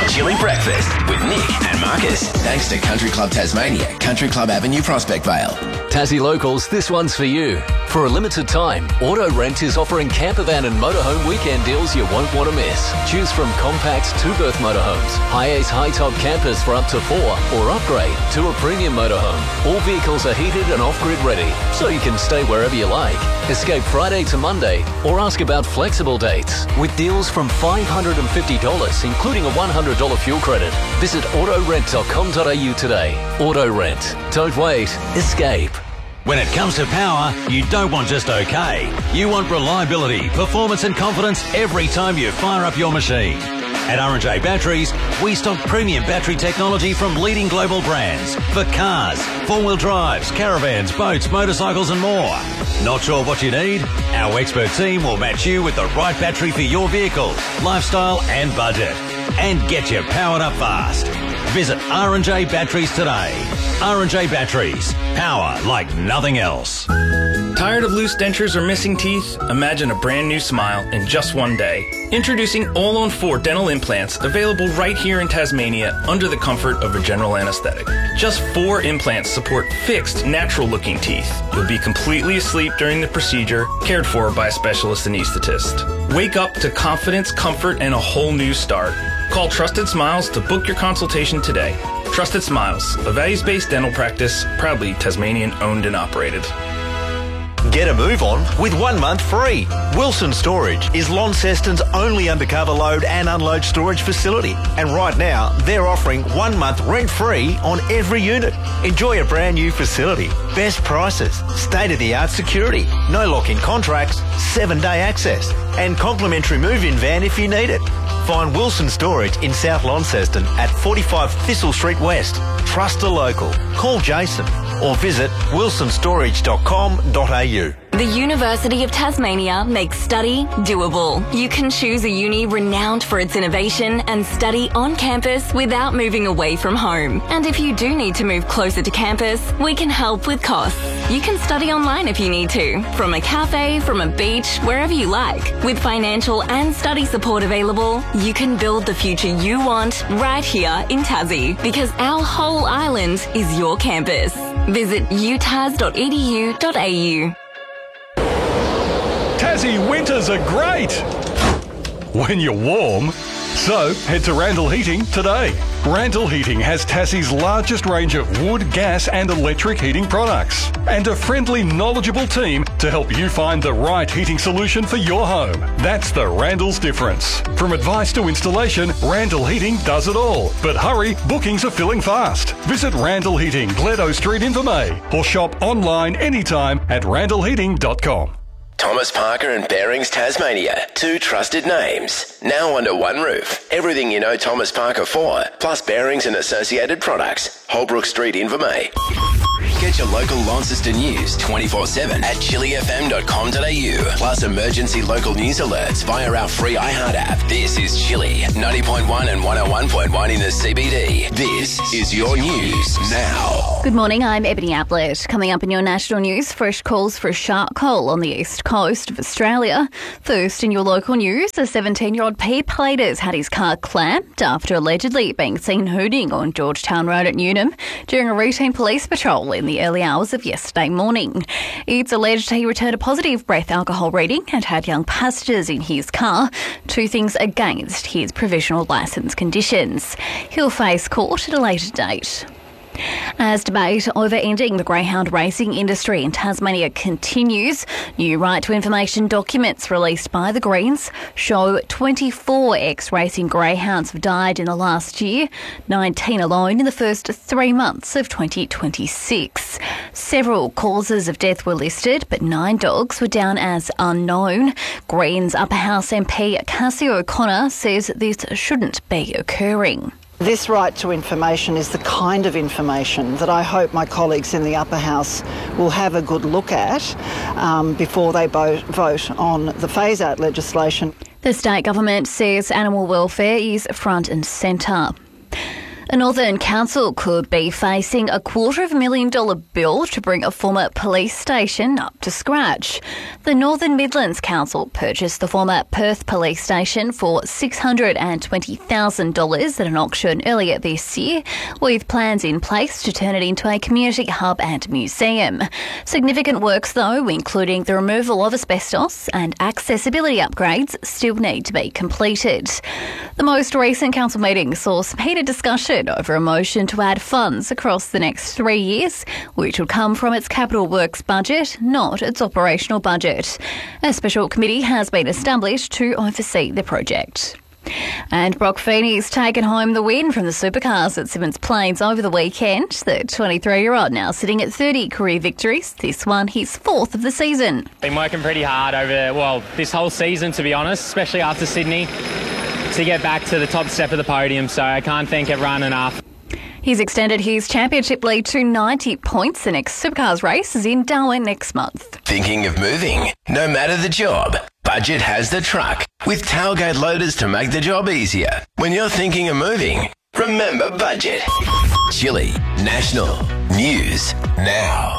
Chili Breakfast with Nick and Marcus. Thanks to Country Club Tasmania, Country Club Avenue, Prospect Vale. Tassie Locals, this one's for you. For a limited time, Auto Rent is offering campervan and motorhome weekend deals you won't want to miss. Choose from compact two-berth motorhomes, high-ace high-top campers for up to 4, or upgrade to a premium motorhome. All vehicles are heated and off-grid ready, so you can stay wherever you like. Escape Friday to Monday, or ask about flexible dates. With deals from $550, including a $100 fuel credit. Visit autorent.com.au today. Auto Rent. Don't wait. Escape. When it comes to power, you don't want just okay. You want reliability, performance and confidence every time you fire up your machine. At R&J Batteries, we stock premium battery technology from leading global brands for cars, four-wheel drives, caravans, boats, motorcycles and more. Not sure what you need? Our expert team will match you with the right battery for your vehicle, lifestyle and budget. And get you powered up fast. Visit R&J Batteries today. R&J Batteries. Power like nothing else. Tired of loose dentures or missing teeth? Imagine a brand new smile in just one day. Introducing All-on-4 dental implants, available right here in Tasmania under the comfort of a general anesthetic. Just 4 implants support fixed, natural-looking teeth. You'll be completely asleep during the procedure, cared for by a specialist anesthetist. Wake up to confidence, comfort, and a whole new start. Call Trusted Smiles to book your consultation today. Trusted Smiles, a values-based dental practice, proudly Tasmanian owned and operated. Get a move on with 1 month free. Wilson Storage is Launceston's only undercover load and unload storage facility. And right now, they're offering 1 month rent-free on every unit. Enjoy a brand new facility, best prices, state-of-the-art security, no lock-in contracts, 7-day access, and complimentary move-in van if you need it. Find Wilson Storage in South Launceston at 45 Thistle Street West. Trust a local. Call Jason or visit wilsonstorage.com.au. The University of Tasmania makes study doable. You can choose a uni renowned for its innovation and study on campus without moving away from home. And if you do need to move closer to campus, we can help with costs. You can study online if you need to, from a cafe, from a beach, wherever you like. With financial and study support available, you can build the future you want right here in Tassie, because our whole island is your campus. Visit utas.edu.au. Tassie winters are great when you're warm. So head to Randall Heating today. Randall Heating has Tassie's largest range of wood, gas and electric heating products, and a friendly, knowledgeable team to help you find the right heating solution for your home. That's the Randall's difference. From advice to installation, Randall Heating does it all. But hurry, bookings are filling fast. Visit Randall Heating, Gledo Street, Invermay, or shop online anytime at randallheating.com. Thomas Parker and Bearings Tasmania, 2 trusted names, now under one roof. Everything you know Thomas Parker for, plus bearings and associated products. Holbrook Street, Invermay. Get your local Launceston news 24/7 at chillyfm.com.au. Plus emergency local news alerts via our free iHeart app. This is Chilly, 90.1 and 101.1 in the CBD. This is your news now. Good morning, I'm Ebony Ablett. Coming up in your national news, fresh calls for a shark coal on the east coast of Australia. First, in your local news, a 17-year-old P-plater's had his car clamped after allegedly being seen hooting on Georgetown Road at Newnham during a routine police patrol in the early hours of yesterday morning. It's alleged he returned a positive breath alcohol reading and had young passengers in his car, 2 things against his provisional licence conditions. He'll face court at a later date. As debate over ending the greyhound racing industry in Tasmania continues, new right to information documents released by the Greens show 24 ex-racing greyhounds have died in the last year, 19 alone in the first 3 months of 2026. Several causes of death were listed, but 9 dogs were down as unknown. Greens Upper House MP Cassie O'Connor says this shouldn't be occurring. This right to information is the kind of information that I hope my colleagues in the Upper House will have a good look at before they vote on the phase-out legislation. The state government says animal welfare is front and centre. A Northern council could be facing a $250,000 bill to bring a former police station up to scratch. The Northern Midlands Council purchased the former Perth police station for $620,000 at an auction earlier this year, with plans in place to turn it into a community hub and museum. Significant works, though, including the removal of asbestos and accessibility upgrades, still need to be completed. The most recent council meeting saw some heated discussion over a motion to add funds across the next 3 years, which would come from its capital works budget, not its operational budget. A special committee has been established to oversee the project. And Brock Feeney's taken home the win from the Supercars at Simmons Plains over the weekend. The 23-year-old now sitting at 30 career victories. This one his fourth of the season. Been working pretty hard over, this whole season, to be honest, especially after Sydney, to get back to the top step of the podium, so I can't thank everyone enough. He's extended his championship lead to 90 points. The next Supercars race is in Darwin next month. Thinking of moving? No matter the job, Budget has the truck with tailgate loaders to make the job easier. When you're thinking of moving, remember Budget. Chili National News Now.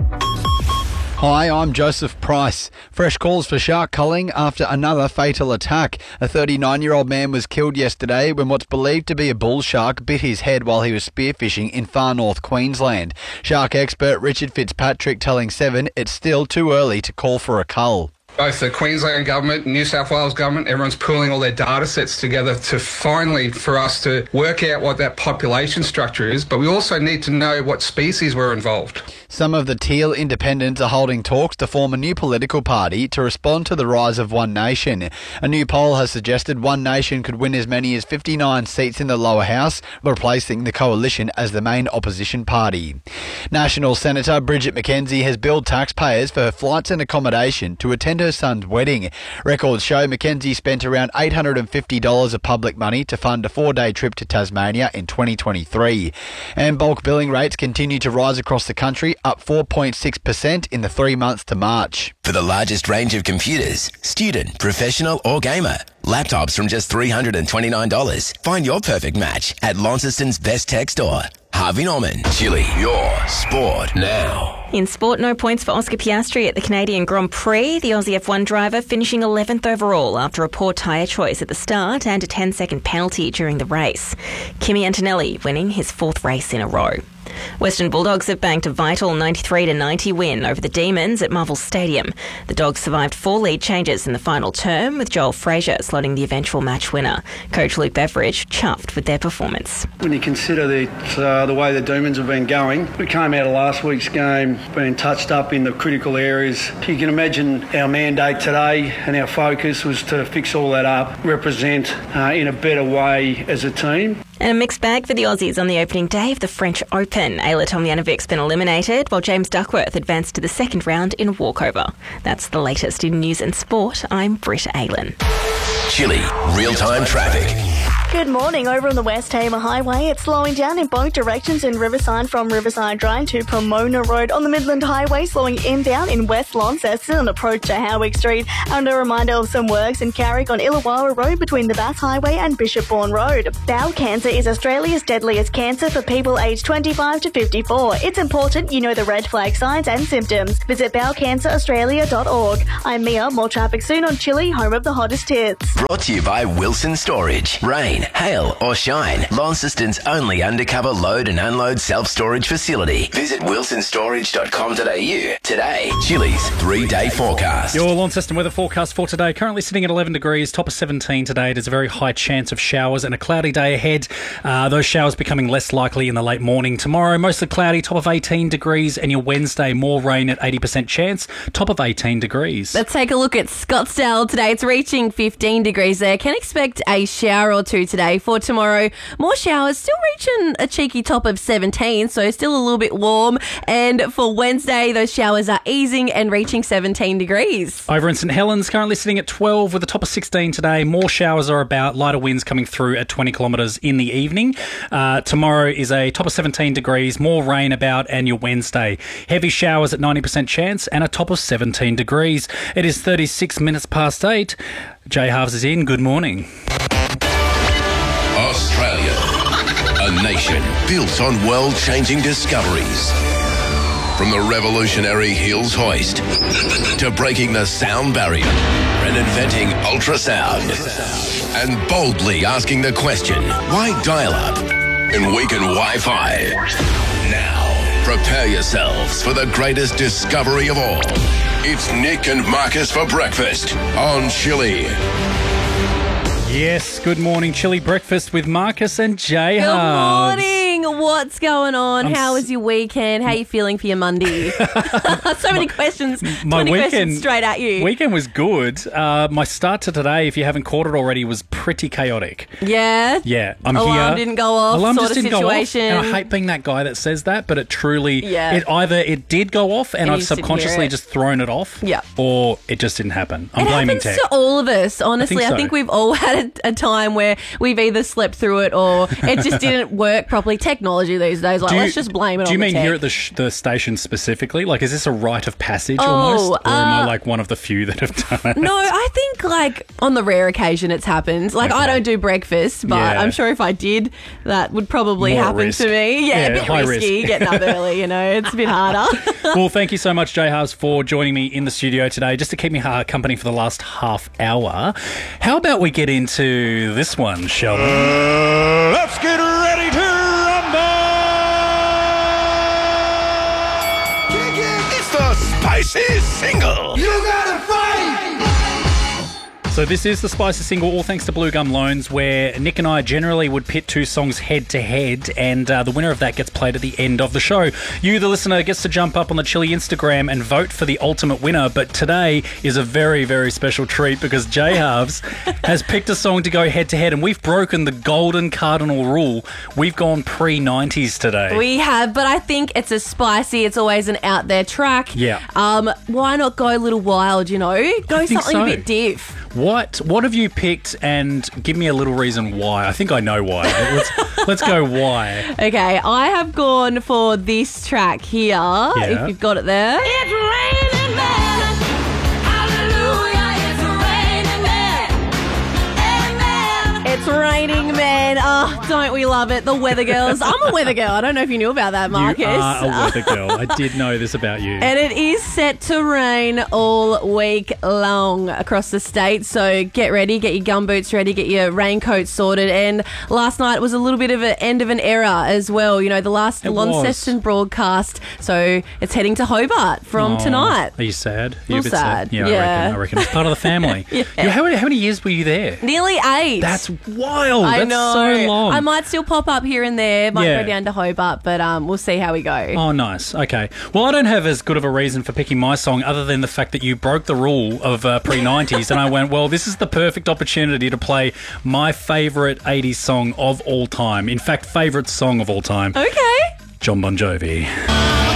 Hi, I'm Joseph Price. Fresh calls for shark culling after another fatal attack. A 39-year-old man was killed yesterday when what's believed to be a bull shark bit his head while he was spearfishing in far north Queensland. Shark expert Richard Fitzpatrick telling Seven it's still too early to call for a cull. Both the Queensland government, New South Wales government, everyone's pooling all their data sets together to finally, for us to work out what that population structure is, but we also need to know what species were involved. Some of the Teal independents are holding talks to form a new political party to respond to the rise of One Nation. A new poll has suggested One Nation could win as many as 59 seats in the lower house, replacing the coalition as the main opposition party. National Senator Bridget McKenzie has billed taxpayers for her flights and accommodation to attend her son's wedding. Records show McKenzie spent around $850 of public money to fund a 4-day trip to Tasmania in 2023. And bulk billing rates continue to rise across the country, up 4.6% in the 3 months to March. For the largest range of computers, student, professional or gamer, laptops from just $329. Find your perfect match at Launceston's Best Tech Store. Harvey Norman, Chili, your sport now. In sport, no points for Oscar Piastri at the Canadian Grand Prix. The Aussie F1 driver finishing 11th overall after a poor tyre choice at the start and a 10-second penalty during the race. Kimi Antonelli winning his 4th race in a row. Western Bulldogs have banked a vital 93-90 win over the Demons at Marvel Stadium. The Dogs survived 4 lead changes in the final term, with Joel Frazier slotting the eventual match winner. Coach Luke Beveridge chuffed with their performance. When you consider the way the Demons have been going, we came out of last week's game being touched up in the critical areas. You can imagine our mandate today and our focus was to fix all that up, represent in a better way as a team. And a mixed bag for the Aussies on the opening day of the French Open. Ayla Tomjanovic's been eliminated, while James Duckworth advanced to the second round in a walkover. That's the latest in news and sport. I'm Britt Aylan. Chili, real-time traffic. Good morning. Over on the West Hamer Highway, it's slowing down in both directions in Riverside from Riverside Drive to Pomona Road. On the Midland Highway, slowing inbound in West Launceston and approach to Howick Street. And a reminder of some works in Carrick on Illawarra Road between the Bass Highway and Bishopbourne Road. Bowel cancer is Australia's deadliest cancer for people aged 25 to 54. It's important you know the red flag signs and symptoms. Visit bowelcanceraustralia.org. I'm Mia. More traffic soon on Chili, home of the hottest hits. Brought to you by Wilson Storage. Rain, hail or shine, Launceston's only undercover load and unload self-storage facility. Visit wilsonstorage.com.au today. Chili's 3-day forecast. Your Launceston weather forecast for today, currently sitting at 11 degrees, top of 17 today. There's a very high chance of showers and a cloudy day ahead. Those showers becoming less likely in the late morning. Tomorrow, mostly cloudy, top of 18 degrees, and your Wednesday, more rain at 80% chance, top of 18 degrees. Let's take a look at Scottsdale today. It's reaching 15 degrees there. Can expect a shower or two today. For tomorrow, more showers, still reaching a cheeky top of 17, so still a little bit warm. And for Wednesday, those showers are easing and reaching 17 degrees. Over in St Helens, currently sitting at 12 with a top of 16 today. More showers are about, lighter winds coming through at 20 kilometres in the evening. Tomorrow is a top of 17 degrees, more rain about, and your Wednesday. Heavy showers at 90% chance and a top of 17 degrees. It is 36 minutes past 8. Jay Halves is in. Good morning. Australia. A nation built on world-changing discoveries. From the revolutionary Hills hoist to breaking the sound barrier and inventing ultrasound and boldly asking the question, why dial-up and weaken Wi-Fi? Now, prepare yourselves for the greatest discovery of all. It's Nick and Marcus for breakfast on Chili. Yes, good morning, Chili Breakfast with Marcus and Jay Good Hubs. morning. What's going on? How was your weekend? How are you feeling for your Monday? So many questions. Questions straight at you. Weekend was good. My start to today, if you haven't caught it already, was pretty chaotic. Yeah? Yeah, I'm Alarm here. didn't go off, Alarm sort just of didn't situation. go off. And I hate being that guy that says that, but it truly, Yeah. it did go off and And you I've just didn't hear subconsciously it. just thrown it off. Yeah. Or it just didn't happen. I'm It blaming happens tech. to all of us, honestly. I think so. we've all had a time where we've either slept through it or it just didn't work properly. Technology these days, like, let's just blame it on Do you the mean tech. here at the station specifically? Like, is this a rite of passage Oh, almost? Or am I like one of the few that have done it? No, I think like on the rare occasion it's happened. Like I don't do breakfast, but Yeah. I'm sure if I did, that would probably More happen risk. to me. Yeah, Yeah, a bit high risky risk. getting up early, it's a bit harder. Well, thank you so much, Jay Hubs, for joining me in the studio today, just to keep me company for the last half hour. How about we get into this one, shall we? Let's get ready to rumble! It's the Spicy Single. You gotta fight! So this is the Spicy Single, all thanks to Blue Gum Loans, where Nick and I generally would pit two songs head-to-head, and the winner of that gets played at the end of the show. You, the listener, gets to jump up on the Chili Instagram and vote for the ultimate winner, but today is a very, very special treat because Jay Hubs has picked a song to go head-to-head, and we've broken the golden cardinal rule. We've gone pre-90s today. We have, but I think it's a spicy, it's always an out there track. Yeah. Why not go a little wild, Go I think something so. a bit diff. What have you picked, and give me a little reason why? I think I know why. Let's go why. Okay, I have gone for this track here, if you've got it there. It's raining men. Hallelujah, it's raining men. Amen. It's raining, man. Oh, don't we love it? The Weather Girls. I'm a weather girl. I don't know if you knew about that, Marcus. You are a weather girl. I did know this about you. And it is set to rain all week long across the state. So get ready, get your gumboots ready, get your raincoat sorted. And last night was a little bit of an end of an era as well. The last Launceston broadcast. So it's heading to Hobart from tonight. Are you sad? A little sad. Yeah, I reckon. It's part of the family. Yeah. How many years were you there? Nearly 8. That's wild. I That's know. so long. I might still pop up here and there. Might Yeah. go down to Hobart, but we'll see how we go. Oh, nice. Okay. Well, I don't have as good of a reason for picking my song other than the fact that you broke the rule of pre-90s and I went, well, this is the perfect opportunity to play my favourite 80s song of all time. In fact, favourite song of all time. Okay. John Bon Jovi.